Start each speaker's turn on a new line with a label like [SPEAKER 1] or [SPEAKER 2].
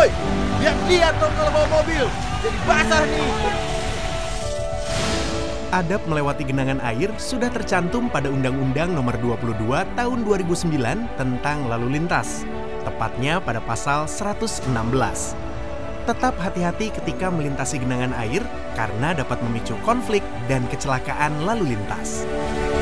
[SPEAKER 1] Woi, lihat-lihat dong kalau bawa mobil. Jadi basah nih.
[SPEAKER 2] Adab melewati genangan air sudah tercantum pada Undang-Undang Nomor 22 Tahun 2009 tentang lalu lintas, tepatnya pada pasal 116. Tetap hati-hati ketika melintasi genangan air karena dapat memicu konflik dan kecelakaan lalu lintas.